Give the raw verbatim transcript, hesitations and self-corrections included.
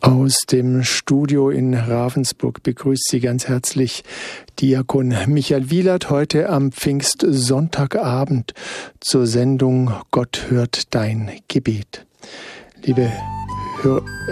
Aus dem Studio in Ravensburg begrüßt Sie ganz herzlich Diakon Michael Wielert heute am Pfingstsonntagabend zur Sendung Gott hört dein Gebet. Liebe Hör